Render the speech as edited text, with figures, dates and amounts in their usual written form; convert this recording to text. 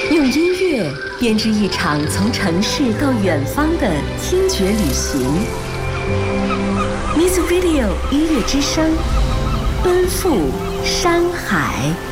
用音乐编织一场从城市到远方的听觉旅行。Music Radio 音乐之声，奔赴山海。